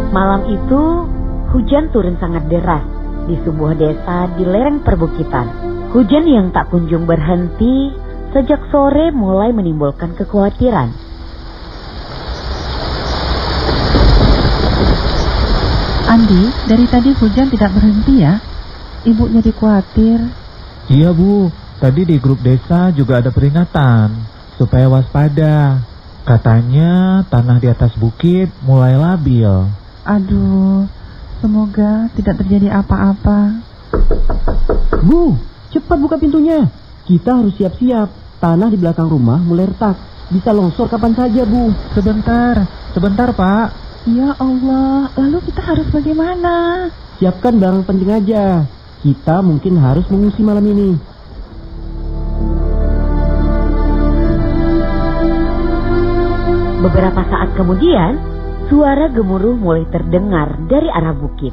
Malam itu, hujan turun sangat deras di sebuah desa di lereng perbukitan. Hujan yang tak kunjung berhenti sejak sore mulai menimbulkan kekhawatiran. Andi, dari tadi hujan tidak berhenti ya? Ibu jadi khawatir. Iya Bu, tadi di grup desa juga ada peringatan supaya waspada. Katanya tanah di atas bukit mulai labil. Aduh, semoga tidak terjadi apa-apa. Bu, cepat buka pintunya. Kita harus siap-siap. Tanah di belakang rumah mulai retak. Bisa longsor kapan saja, Bu. Sebentar Pak. Ya Allah, lalu kita harus bagaimana? Siapkan barang penting aja. Kita mungkin harus mengungsi malam ini. Beberapa saat kemudian, suara gemuruh mulai terdengar dari arah bukit.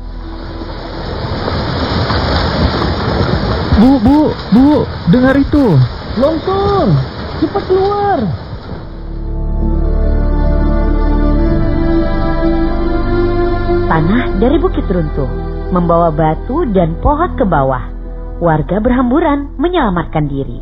Bu, dengar itu. Longsor! Cepat keluar! Tanah dari bukit runtuh, membawa batu dan pohon ke bawah. Warga berhamburan menyelamatkan diri.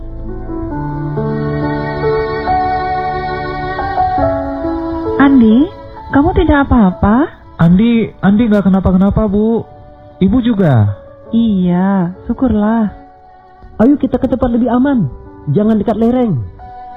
Andi, kamu tidak apa-apa? Andi nggak kenapa-kenapa Bu. Ibu juga? Iya, syukurlah. Ayo kita ke tempat lebih aman. Jangan dekat lereng.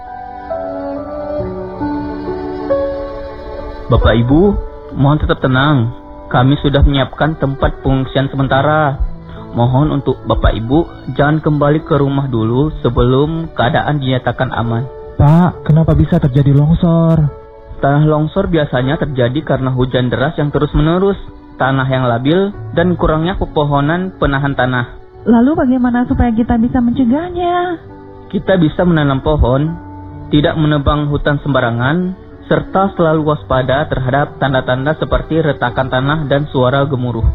Bapak Ibu, mohon tetap tenang. Kami sudah menyiapkan tempat pengungsian sementara. Mohon untuk Bapak Ibu jangan kembali ke rumah dulu sebelum keadaan dinyatakan aman. Pak, kenapa bisa terjadi longsor? Tanah longsor biasanya terjadi karena hujan deras yang terus-menerus, tanah yang labil, dan kurangnya pepohonan penahan tanah. Lalu bagaimana supaya kita bisa mencegahnya? Kita bisa menanam pohon, tidak menebang hutan sembarangan, serta selalu waspada terhadap tanda-tanda seperti retakan tanah dan suara gemuruh.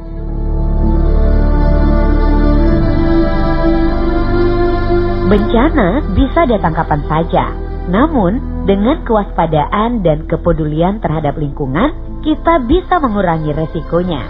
Bencana bisa datang kapan saja, namun dengan kewaspadaan dan kepedulian terhadap lingkungan, kita bisa mengurangi resikonya.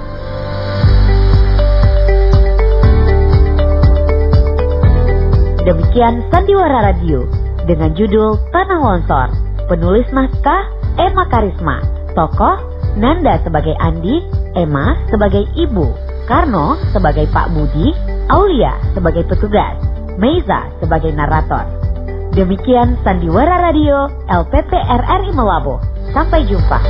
Demikian Sandiwara Radio dengan judul Tanah Longsor. Penulis naskah Emma Karisma. Tokoh Nanda sebagai Andi, Emma sebagai Ibu, Karno sebagai Pak Budi, Aulia sebagai petugas, Meiza sebagai narator. Demikian Sandiwara Radio LPP RRI Malabo. Sampai jumpa.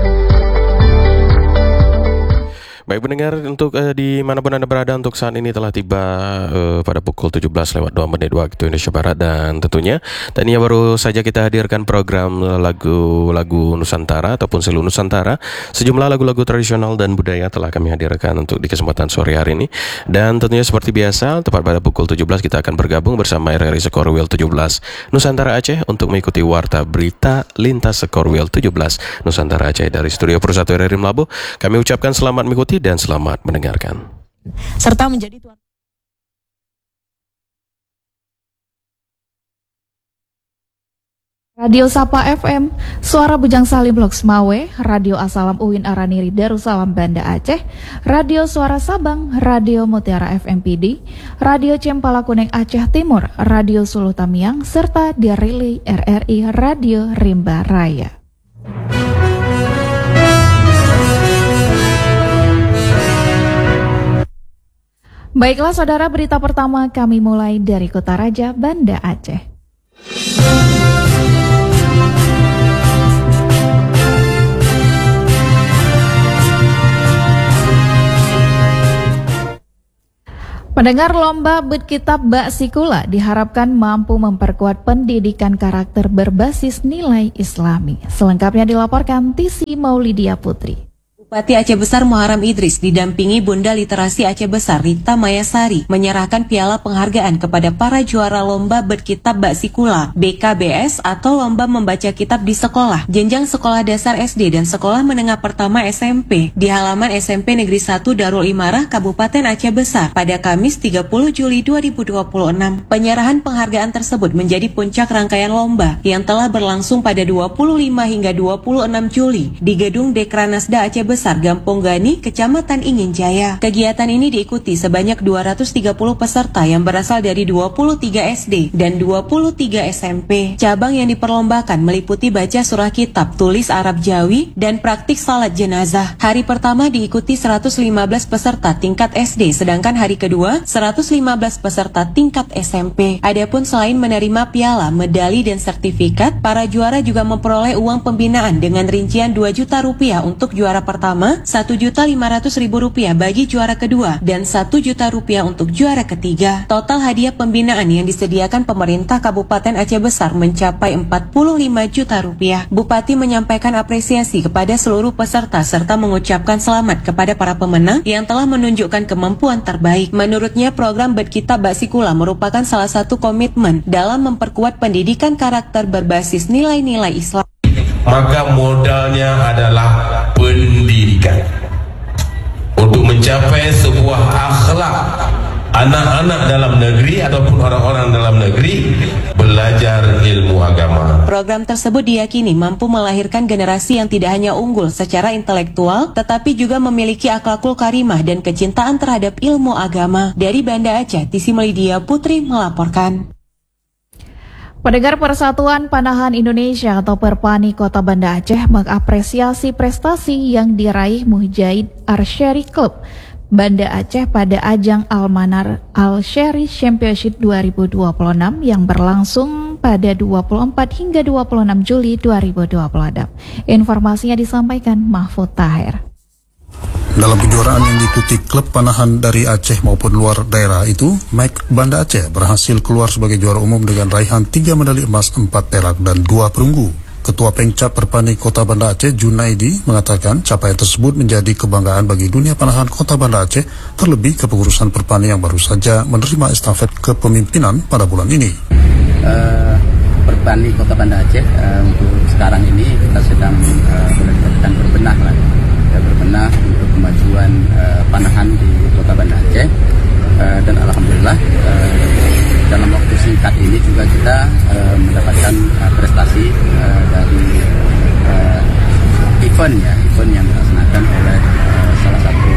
Baik pendengar, untuk dimanapun Anda berada, untuk saat ini telah tiba pada pukul 17:02 waktu Indonesia Barat. Dan tentunya tadinya baru saja kita hadirkan program lagu-lagu Nusantara ataupun Selu Nusantara. Sejumlah lagu-lagu tradisional dan budaya telah kami hadirkan untuk di kesempatan sore hari ini. Dan tentunya seperti biasa, tepat pada pukul 17 kita akan bergabung bersama RRI Sekorwil 17 Nusantara Aceh untuk mengikuti warta berita lintas Sekorwil 17 Nusantara Aceh dari Studio Persatu RRI Malabo. Kami ucapkan selamat mengikuti dan selamat mendengarkan. Serta menjadi tuan Radio Sapa FM, Suara Bujang Salim Blok Semawe, Radio Asalam Uwin Araniri Darussalam Banda Aceh, Radio Suara Sabang, Radio Mutiara FM PD, Radio Cempala Kuning Aceh Timur, Radio Suluh Tamiang, serta Diarili RRI Radio Rimba Raya. Baiklah saudara, berita pertama kami mulai dari Kota Raja, Banda Aceh. Pendengar, lomba Berkitab Bak Sikula diharapkan mampu memperkuat pendidikan karakter berbasis nilai Islami. Selengkapnya dilaporkan Tisi Maulidia Putri. Bupati Aceh Besar Muharam Idris didampingi Bunda Literasi Aceh Besar Rita Mayasari menyerahkan piala penghargaan kepada para juara lomba Berkitab Bak Sikula BKBS atau lomba membaca kitab di sekolah, jenjang sekolah dasar SD dan sekolah menengah pertama SMP di halaman SMP Negeri 1 Darul Imarah Kabupaten Aceh Besar pada Kamis 30 Juli 2026. Penyerahan penghargaan tersebut menjadi puncak rangkaian lomba yang telah berlangsung pada 25 hingga 26 Juli di Gedung Dekranasda Aceh Besar Besar Gampong Gani, Kecamatan Ingin Jaya. Kegiatan ini diikuti sebanyak 230 peserta yang berasal dari 23 SD dan 23 SMP. Cabang yang diperlombakan meliputi baca surah kitab, tulis Arab Jawi, dan praktik salat jenazah. Hari pertama diikuti 115 peserta tingkat SD, sedangkan hari kedua 115 peserta tingkat SMP. Adapun selain menerima piala, medali, dan sertifikat, para juara juga memperoleh uang pembinaan dengan rincian Rp2 juta untuk juara pertama, Rp1.500.000 bagi juara kedua, dan Rp1 juta untuk juara ketiga. Total hadiah pembinaan yang disediakan pemerintah Kabupaten Aceh Besar mencapai Rp45 juta. Bupati menyampaikan apresiasi kepada seluruh peserta serta mengucapkan selamat kepada para pemenang yang telah menunjukkan kemampuan terbaik. Menurutnya, program Berkitab Baksikula merupakan salah satu komitmen dalam memperkuat pendidikan karakter berbasis nilai-nilai Islam. Maka modalnya adalah pendidikan. Untuk mencapai sebuah akhlak, anak-anak dalam negeri ataupun orang-orang dalam negeri belajar ilmu agama. Program tersebut diyakini mampu melahirkan generasi yang tidak hanya unggul secara intelektual, tetapi juga memiliki akhlakul karimah dan kecintaan terhadap ilmu agama. Dari Banda Aceh, Tisi Melidia Putri melaporkan. Pendengar, Persatuan Panahan Indonesia atau Perpani Kota Banda Aceh mengapresiasi prestasi yang diraih Mujahid Archery Club Banda Aceh pada ajang Almanar Archery Championship 2026 yang berlangsung pada 24 hingga 26 Juli 2026. Informasinya disampaikan Mahfud Tahir. Dalam kejuaraan yang diikuti klub panahan dari Aceh maupun luar daerah itu, Mike Banda Aceh berhasil keluar sebagai juara umum dengan raihan 3 medali emas, 4 perak, dan 2 perunggu. Ketua Pengcap Perpani Kota Banda Aceh, Junaidi, mengatakan capaian tersebut menjadi kebanggaan bagi dunia panahan Kota Banda Aceh, terlebih kepengurusan Perpani yang baru saja menerima estafet kepemimpinan pada bulan ini. Perpani Kota Banda Aceh untuk sekarang ini kita sedang berbenah lah. Berbenah untuk kemajuan panahan di Kota Banda Aceh, dan alhamdulillah dalam waktu singkat ini juga kita mendapatkan prestasi dari event yang dilaksanakan oleh salah satu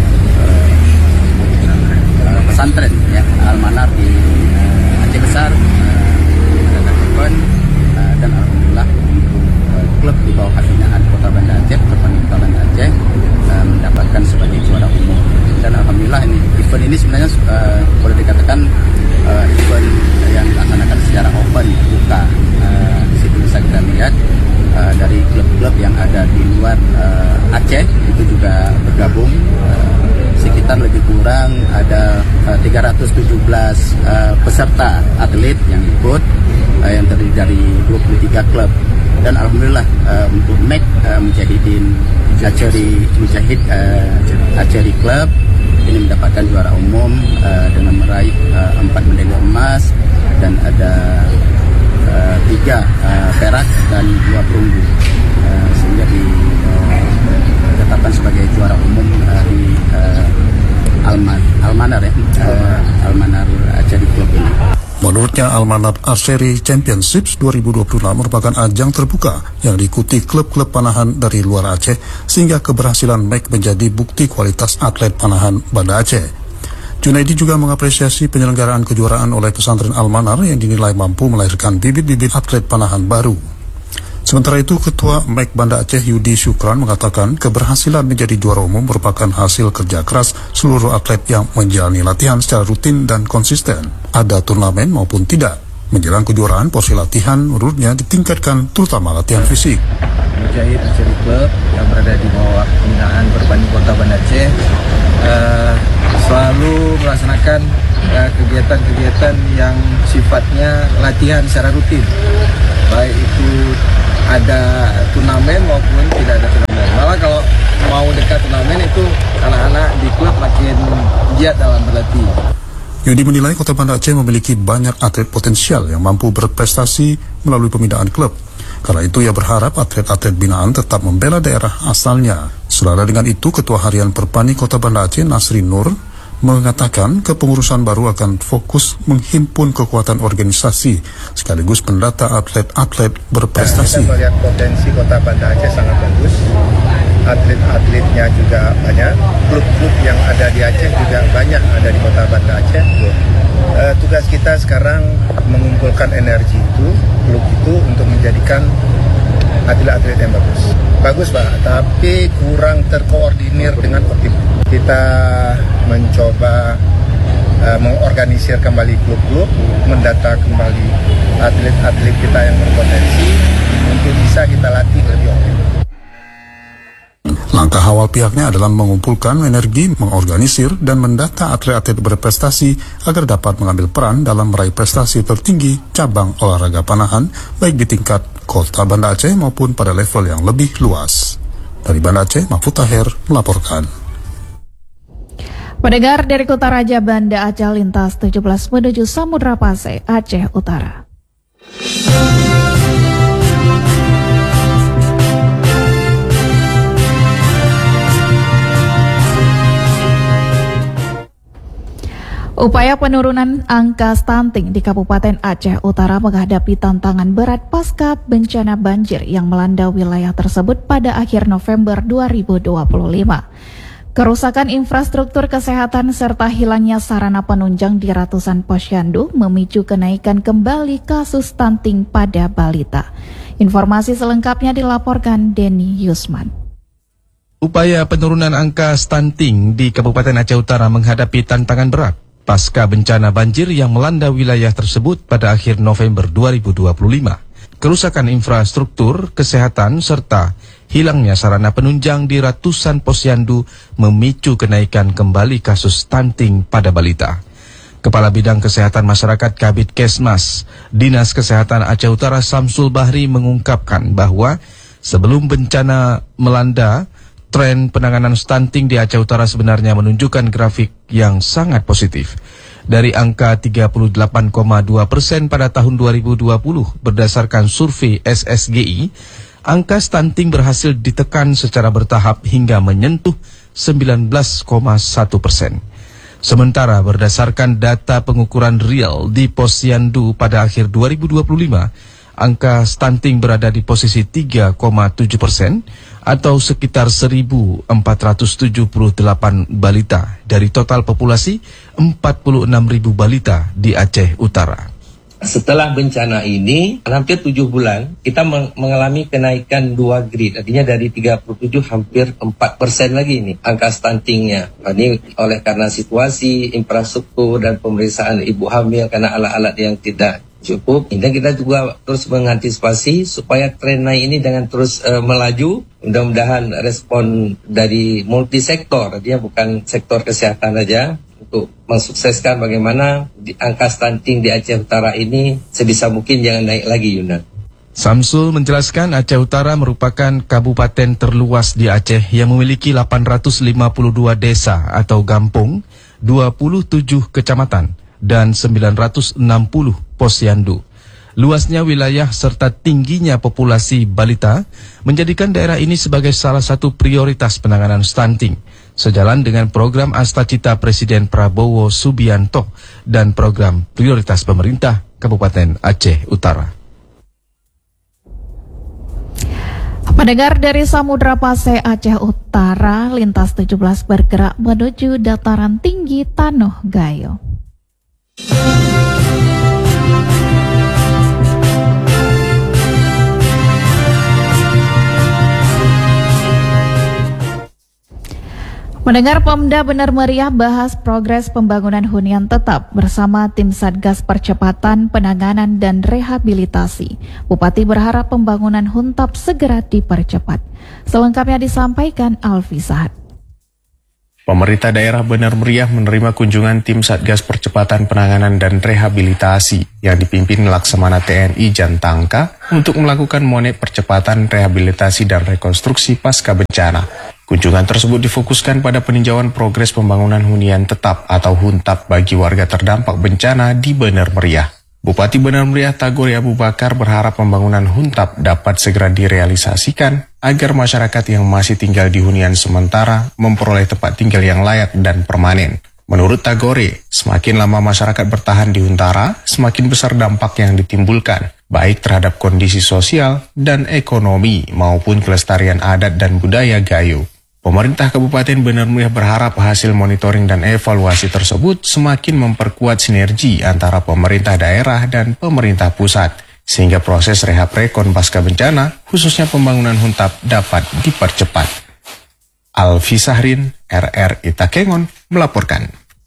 pesantren ya, Almanar di Aceh Besar, mengadakan event dan alhamdulillah untuk klub di bawah binaan Kota Banda Aceh, Perpani Kota Banda Aceh mendapatkan sebagai juara umum. Dan alhamdulillah event ini sebenarnya boleh dikatakan event yang dilaksanakan secara open, buka. Di situ bisa kita lihat dari klub-klub yang ada di luar Aceh itu juga bergabung. Sekitar lebih kurang ada 317 peserta atlet yang ikut, yang terdiri dari 23 klub. Dan alhamdulillah untuk MEC Mujahidin Mujahid Archery Club ini mendapatkan juara umum dengan meraih 4 medali emas dan ada 3 perak dan 2 perunggu, sehingga ditetapkan sebagai juara umum di Almanar Almanar Archery Club ini. Menurutnya, Almanar Archery Championships 2026 merupakan ajang terbuka yang diikuti klub-klub panahan dari luar Aceh, sehingga keberhasilan MEC menjadi bukti kualitas atlet panahan Banda Aceh. Junaidi juga mengapresiasi penyelenggaraan kejuaraan oleh pesantren Almanar yang dinilai mampu melahirkan bibit-bibit atlet panahan baru. Sementara itu, Ketua MEC Banda Aceh Yudi Syukran mengatakan keberhasilan menjadi juara umum merupakan hasil kerja keras seluruh atlet yang menjalani latihan secara rutin dan konsisten, ada turnamen maupun tidak. Menjelang kejuaraan, porsi latihan menurutnya ditingkatkan, terutama latihan fisik. Mujahid Archery Club yang berada di bawah pembinaan Perpani Kota Banda Aceh selalu melaksanakan kegiatan-kegiatan yang sifatnya latihan secara rutin, baik itu ada turnamen maupun tidak ada turnamen. Malah kalau mau dekat turnamen itu anak-anak di klub makin giat dalam berlatih. Yudi menilai Kota Banda Aceh memiliki banyak atlet potensial yang mampu berprestasi melalui pembinaan klub. Karena itu ia berharap atlet-atlet binaan tetap membela daerah asalnya. Senada dengan itu, Ketua Harian Perpani Kota Banda Aceh Nasri Nur mengatakan kepengurusan baru akan fokus menghimpun kekuatan organisasi sekaligus mendata atlet-atlet berprestasi. Kita melihat potensi Kota Banda Aceh sangat bagus. atlet-atletnya juga banyak, klub-klub yang ada di Aceh juga banyak ada di kota Banda Aceh. Tugas kita sekarang mengumpulkan energi itu, klub itu untuk menjadikan atlet-atlet yang bagus. Bagus Pak, tapi kurang terkoordinir dengan optimal. Kita mencoba mengorganisir kembali klub-klub, mendata kembali atlet-atlet kita yang berpotensi untuk bisa kita latih lebih optimal. Langkah awal pihaknya adalah mengumpulkan energi, mengorganisir, dan mendata atlet-atlet berprestasi agar dapat mengambil peran dalam meraih prestasi tertinggi cabang olahraga panahan, baik di tingkat kota Banda Aceh maupun pada level yang lebih luas. Dari Banda Aceh, Mahfud Tahir melaporkan. Pendengar, dari Kota Raja Banda Aceh lintas 17 menuju Samudra Pasai, Aceh Utara. Upaya penurunan angka stunting di Kabupaten Aceh Utara menghadapi tantangan berat pasca bencana banjir yang melanda wilayah tersebut pada akhir November 2025. Kerusakan infrastruktur kesehatan serta hilangnya sarana penunjang di ratusan posyandu memicu kenaikan kembali kasus stunting pada balita. Informasi selengkapnya dilaporkan Denny Yusman. Upaya penurunan angka stunting di Kabupaten Aceh Utara menghadapi tantangan berat pasca bencana banjir yang melanda wilayah tersebut pada akhir November 2025. Kerusakan infrastruktur, kesehatan, serta hilangnya sarana penunjang di ratusan posyandu memicu kenaikan kembali kasus stunting pada balita. Kepala Bidang Kesehatan Masyarakat Kabid Kesmas, Dinas Kesehatan Aceh Utara Samsul Bahri mengungkapkan bahwa sebelum bencana melanda, tren penanganan stunting di Aceh Utara sebenarnya menunjukkan grafik yang sangat positif. Dari angka 38,2% pada tahun 2020 berdasarkan survei SSGI, angka stunting berhasil ditekan secara bertahap hingga menyentuh 19,1%. Sementara berdasarkan data pengukuran real di posyandu pada akhir 2025, angka stunting berada di posisi 3,7% atau sekitar 1.478 balita dari total populasi 46.000 balita di Aceh Utara. Setelah bencana ini, hampir 7 bulan, kita mengalami kenaikan 2 grade. Artinya dari 37 hampir 4% lagi ini angka stuntingnya. Ini oleh karena situasi, infrastruktur, dan pemeriksaan ibu hamil karena alat-alat yang tidak cukup. Dan kita juga terus mengantisipasi supaya tren naik ini jangan terus melaju. Mudah-mudahan respon dari multisektor, artinya bukan sektor kesehatan saja, untuk mensukseskan bagaimana angka stunting di Aceh Utara ini sebisa mungkin jangan naik lagi, Yuna. Samsul menjelaskan Aceh Utara merupakan kabupaten terluas di Aceh yang memiliki 852 desa atau kampung, 27 kecamatan, dan 960 posyandu. Luasnya wilayah serta tingginya populasi balita menjadikan daerah ini sebagai salah satu prioritas penanganan stunting, sejalan dengan program Astacita Presiden Prabowo Subianto dan program prioritas pemerintah Kabupaten Aceh Utara. Pendengar, dari Samudra Pasai Aceh Utara, lintas 17 bergerak menuju dataran tinggi Tanoh Gayo. Mendengar Pemda Benar Meriah bahas progres pembangunan hunian tetap bersama tim Satgas Percepatan Penanganan dan Rehabilitasi. Bupati berharap pembangunan Huntap segera dipercepat. Selengkapnya disampaikan Alfi Sahat. Pemerintah daerah Benar Meriah menerima kunjungan tim Satgas Percepatan Penanganan dan Rehabilitasi yang dipimpin Laksamana TNI Jantangka untuk melakukan monet percepatan rehabilitasi dan rekonstruksi pasca bencana. Kunjungan tersebut difokuskan pada peninjauan progres pembangunan hunian tetap atau Huntap bagi warga terdampak bencana di Benar Meriah. Bupati Benar Meriah Tagori Abu Bakar berharap pembangunan Huntap dapat segera direalisasikan agar masyarakat yang masih tinggal di hunian sementara memperoleh tempat tinggal yang layak dan permanen. Menurut Tagore, semakin lama masyarakat bertahan di Huntara, semakin besar dampak yang ditimbulkan. baik terhadap kondisi sosial dan ekonomi maupun kelestarian adat dan budaya Gayo. Pemerintah Kabupaten Bener Meriah berharap hasil monitoring dan evaluasi tersebut semakin memperkuat sinergi antara pemerintah daerah dan pemerintah pusat, sehingga proses rehab rekon pasca bencana, khususnya pembangunan huntap, dapat dipercepat. Alfi Sahrin, RRI Takengon, melaporkan.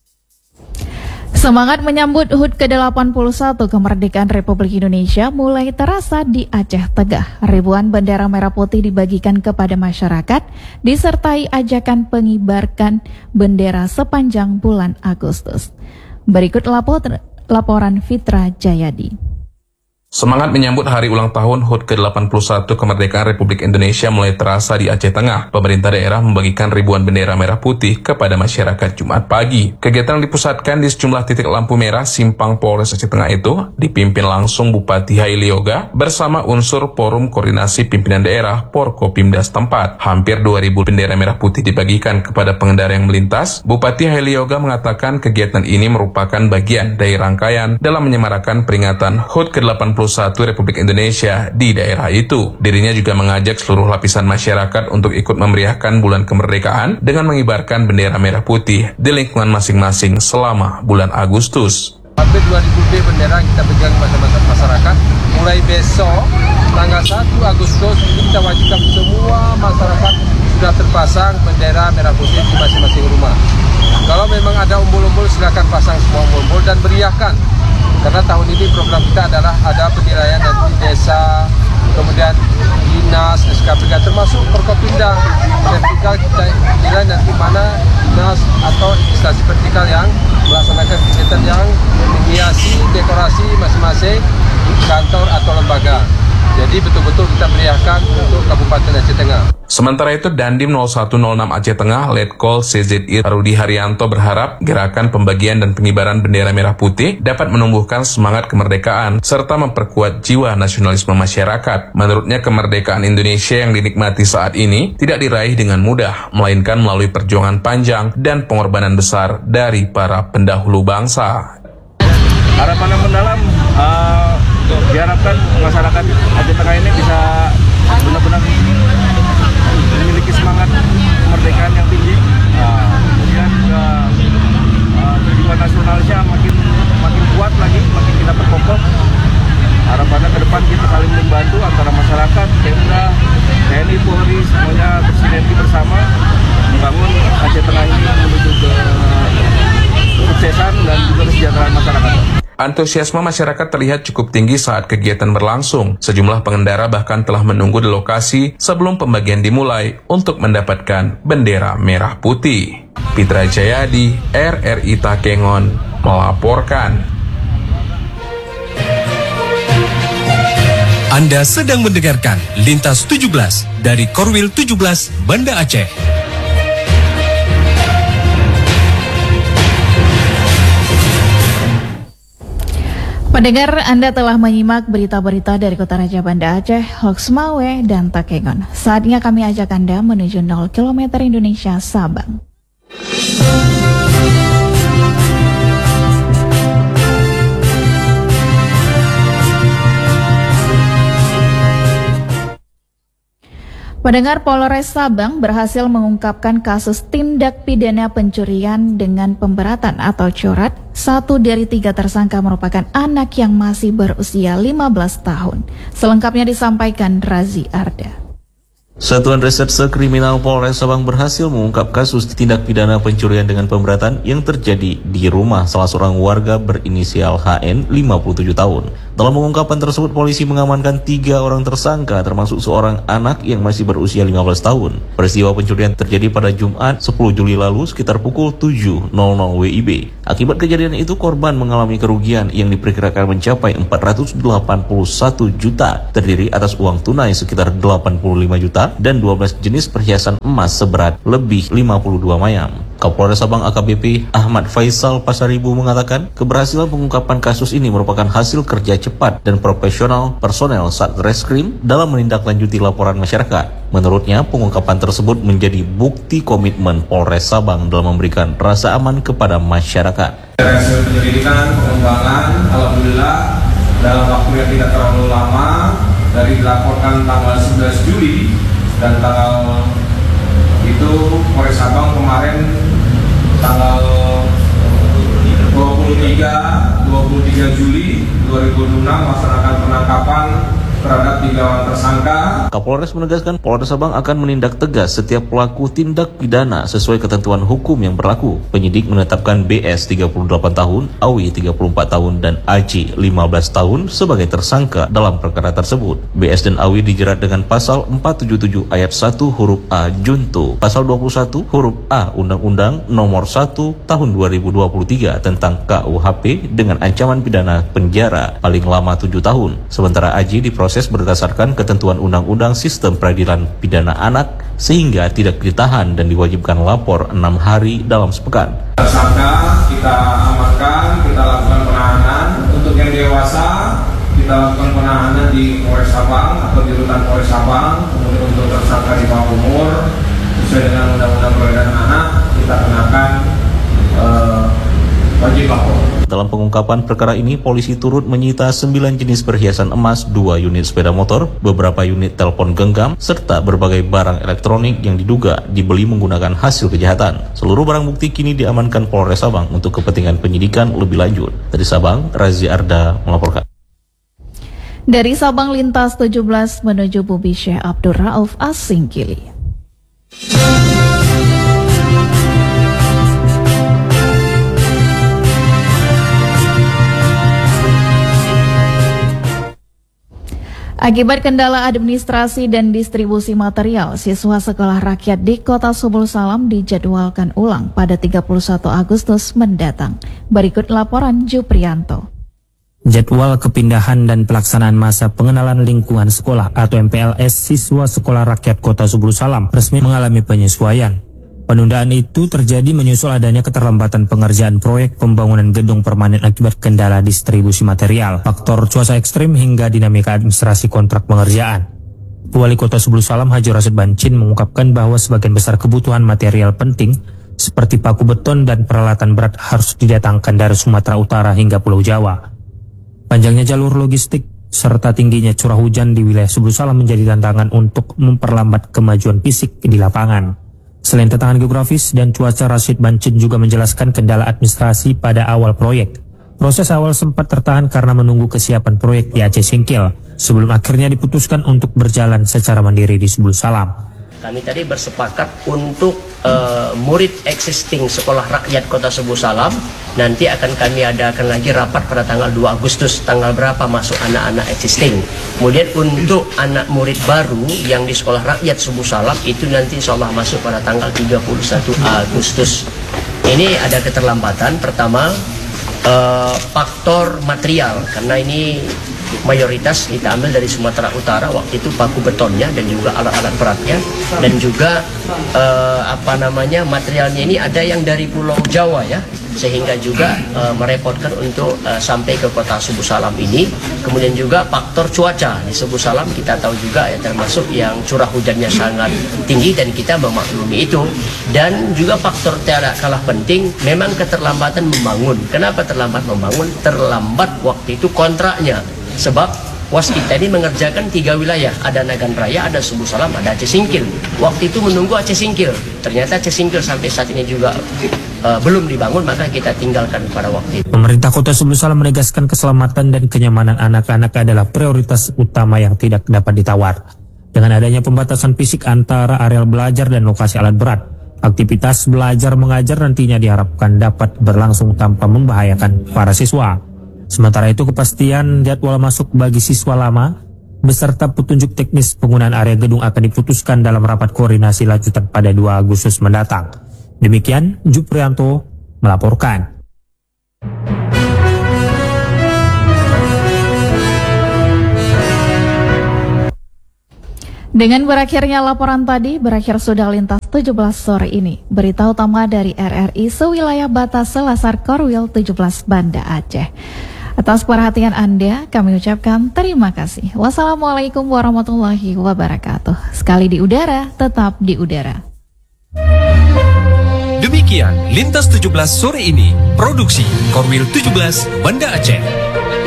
Semangat menyambut HUT ke-81 kemerdekaan Republik Indonesia mulai terasa di Aceh Tengah. Ribuan bendera merah putih dibagikan kepada masyarakat, disertai ajakan pengibarkan bendera sepanjang bulan Agustus. Berikut laporan Fitra Jayadi. Semangat menyambut hari ulang tahun HUT ke-81 kemerdekaan Republik Indonesia mulai terasa di Aceh Tengah. Pemerintah daerah membagikan ribuan bendera merah putih kepada masyarakat Jumat pagi. Kegiatan yang dipusatkan di sejumlah titik lampu merah simpang Polres Aceh Tengah itu dipimpin langsung Bupati Hailioga bersama unsur Forum Koordinasi Pimpinan Daerah Porkopimda setempat. Hampir 2.000 bendera merah putih dibagikan kepada pengendara yang melintas. Bupati Hailioga mengatakan kegiatan ini merupakan bagian dari rangkaian dalam menyemarakan peringatan HUT ke-81 Republik Indonesia di daerah itu. Dirinya juga mengajak seluruh lapisan masyarakat untuk ikut memeriahkan bulan kemerdekaan dengan mengibarkan bendera merah putih di lingkungan masing-masing selama bulan Agustus. Hampir 2.000 bendera kita pegang kepada masyarakat. Mulai besok, tanggal 1 Agustus, kita wajibkan semua masyarakat sudah terpasang bendera merah putih di masing-masing rumah. Kalau memang ada umbul-umbul, silakan pasang semua umbul-umbul dan beriahkan. Karena tahun ini program kita adalah ada penilaian dari desa, kemudian dinas, SKPK, termasuk Porkopimda. Vertikal kita nilai nanti mana dinas atau instansi vertikal yang melaksanakan kegiatan yang menghiasi dekorasi masing-masing kantor atau lembaga. Jadi betul-betul kita meriahkan untuk Kabupaten Aceh Tengah. Sementara itu, Dandim 0106 Aceh Tengah, Letkol CZI Rudi Haryanto berharap gerakan pembagian dan pengibaran bendera merah putih dapat menumbuhkan semangat kemerdekaan serta memperkuat jiwa nasionalisme masyarakat. Menurutnya, kemerdekaan Indonesia yang dinikmati saat ini tidak diraih dengan mudah, melainkan melalui perjuangan panjang dan pengorbanan besar dari para pendahulu bangsa. Harapan yang mendalam diharapkan masyarakat Aceh Tengah ini bisa benar-benar memiliki semangat kemerdekaan yang tinggi, kemudian juga jiwa nasionalisnya makin kuat lagi, makin kita perkokoh. Harapannya ke depan kita saling membantu antara masyarakat, Pemda, TNI, Polri, semuanya bersinergi bersama membangun Aceh Tengah ini menuju ke kesuksesan dan juga kesejahteraan masyarakat. Antusiasme masyarakat terlihat cukup tinggi saat kegiatan berlangsung. Sejumlah pengendara bahkan telah menunggu di lokasi sebelum pembagian dimulai untuk mendapatkan bendera merah putih. Fitra Jayadi, RRI Takengon, melaporkan. Anda sedang mendengarkan Lintas 17 dari Korwil 17 Banda Aceh. Pendengar, Anda telah menyimak berita-berita dari Kota Raja Banda Aceh, Loksmawe, dan Takengon. Saatnya kami ajak Anda menuju 0 km Indonesia Sabang. Pendengar, Polres Sabang berhasil mengungkapkan kasus tindak pidana pencurian dengan pemberatan atau corat. 1 dari 3 tersangka merupakan anak yang masih berusia 15 tahun. Selengkapnya disampaikan Razi Arda. Satuan Reserse Kriminal Polres Sabang berhasil mengungkap kasus tindak pidana pencurian dengan pemberatan yang terjadi di rumah salah seorang warga berinisial HN 57 tahun. Dalam pengungkapan tersebut, polisi mengamankan 3 orang tersangka termasuk seorang anak yang masih berusia 15 tahun. Peristiwa pencurian terjadi pada Jumat 10 Juli lalu sekitar pukul 7.00 WIB. Akibat kejadian itu, korban mengalami kerugian yang diperkirakan mencapai 481 juta, terdiri atas uang tunai sekitar 85 juta dan 12 jenis perhiasan emas seberat lebih 52 mayam. Kapolres Sabang AKBP Ahmad Faisal Pasaribu mengatakan keberhasilan pengungkapan kasus ini merupakan hasil kerja cepat dan profesional personel Satreskrim dalam menindaklanjuti laporan masyarakat. Menurutnya, pengungkapan tersebut menjadi bukti komitmen Polres Sabang dalam memberikan rasa aman kepada masyarakat. Hasil penyelidikan, pengembangan, alhamdulillah dalam waktu yang tidak terlalu lama dari dilaporkan tanggal 11 Juli dan tanggal itu Polres Sabang kemarin tanggal 23 Juli 2026 melaksanakan penangkapan terhadap 3 orang tersangka. Kapolres menegaskan Polres Sabang akan menindak tegas setiap pelaku tindak pidana sesuai ketentuan hukum yang berlaku. Penyidik menetapkan BS 38 tahun, AWI 34 tahun, dan AC 15 tahun sebagai tersangka dalam perkara tersebut. BS dan AWI dijerat dengan pasal 477 ayat 1 huruf A junto, pasal 21 huruf A Undang-Undang nomor 1 tahun 2023 tentang KUHP dengan ancaman pidana penjara paling lama 7 tahun. Sementara AJ diproses berdasarkan ketentuan Undang-Undang Sistem Peradilan Pidana Anak sehingga tidak ditahan dan diwajibkan lapor 6 hari dalam sepekan. Tersangka kita amankan, kita lakukan penahanan. Untuk yang dewasa kita lakukan penahanan di Polres Sabang atau di rutan Polres Sabang. Kemudian untuk tersangka di bawah umur sesuai dengan Undang-Undang Perlindungan Anak kita kenakan wajib lapor. Dalam pengungkapan perkara ini, polisi turut menyita 9 jenis perhiasan emas, 2 unit sepeda motor, beberapa unit telepon genggam, serta berbagai barang elektronik yang diduga dibeli menggunakan hasil kejahatan. Seluruh barang bukti kini diamankan Polres Sabang untuk kepentingan penyidikan lebih lanjut. Dari Sabang, Razi Arda melaporkan. Dari Sabang lintas 17 menuju Bubi Syekh Abdul Rauf Asingkili. Akibat kendala administrasi dan distribusi material, siswa sekolah rakyat di Kota Subul Salam dijadwalkan ulang pada 31 Agustus mendatang. Berikut laporan Juprianto. Jadwal kepindahan dan pelaksanaan masa pengenalan lingkungan sekolah atau MPLS siswa sekolah rakyat Kota Subul Salam resmi mengalami penyesuaian. Penundaan itu terjadi menyusul adanya keterlambatan pengerjaan proyek pembangunan gedung permanen akibat kendala distribusi material, faktor cuaca ekstrim hingga dinamika administrasi kontrak pengerjaan. Wali Kota Subul Salam Haji Rasid Bancin mengungkapkan bahwa sebagian besar kebutuhan material penting seperti paku beton dan peralatan berat harus didatangkan dari Sumatera Utara hingga Pulau Jawa. Panjangnya jalur logistik serta tingginya curah hujan di wilayah Subul Salam menjadi tantangan untuk memperlambat kemajuan fisik di lapangan. Selain tantangan geografis dan cuaca, Rasid Bancin juga menjelaskan kendala administrasi pada awal proyek. Proses awal sempat tertahan karena menunggu kesiapan proyek di Aceh Singkil, sebelum akhirnya diputuskan untuk berjalan secara mandiri di Subul Salam. Kami tadi bersepakat untuk murid existing sekolah rakyat Kota Subul Salam nanti akan kami adakan lagi rapat pada tanggal 2 Agustus, tanggal berapa masuk anak-anak existing. Kemudian untuk anak murid baru yang di sekolah rakyat Subul Salam itu nanti insya Allah masuk pada tanggal 31 Agustus. Ini ada keterlambatan, pertama faktor material, karena ini mayoritas kita ambil dari Sumatera Utara, waktu itu paku betonnya dan juga alat-alat beratnya, dan juga materialnya ini ada yang dari Pulau Jawa ya, sehingga juga merepotkan untuk sampai ke Kota Subul Salam ini. Kemudian juga faktor cuaca di Subul Salam kita tahu juga ya, termasuk yang curah hujannya sangat tinggi dan kita memaklumi itu. Dan juga faktor tidak kalah penting memang keterlambatan membangun. Kenapa terlambat membangun? Terlambat waktu itu kontraknya. Sebab WAS kita ini mengerjakan 3 wilayah, ada Nagan Raya, ada Subul Salam, ada Aceh Singkil. Waktu itu menunggu Aceh Singkil, ternyata Aceh Singkil sampai saat ini juga belum dibangun, maka kita tinggalkan pada waktu itu. Pemerintah Kota Subul Salam menegaskan keselamatan dan kenyamanan anak-anak adalah prioritas utama yang tidak dapat ditawar. Dengan adanya pembatasan fisik antara areal belajar dan lokasi alat berat, aktivitas belajar mengajar nantinya diharapkan dapat berlangsung tanpa membahayakan para siswa. Sementara itu, kepastian jadwal masuk bagi siswa lama beserta petunjuk teknis penggunaan area gedung akan diputuskan dalam rapat koordinasi lanjutan pada 2 Agustus mendatang. Demikian, Juprianto melaporkan. Dengan berakhirnya laporan tadi, berakhir sudah lintas 17 sore ini. Berita utama dari RRI sewilayah batas Selasar Korwil 17 Banda Aceh. Atas perhatian Anda, kami ucapkan terima kasih. Wassalamualaikum warahmatullahi wabarakatuh. Sekali di udara, tetap di udara. Demikian Lintas 17 sore ini. Produksi Korwil 17 Banda Aceh.